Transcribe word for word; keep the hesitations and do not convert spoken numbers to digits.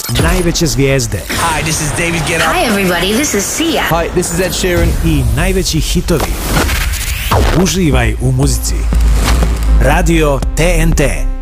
Najveće zvijezde. Hi, this is David Guetta. Hi everybody, this is Sia. Hi, this is Ed Sheeran. I najveći hitovi. Uživaj u muzici. Radio T N T.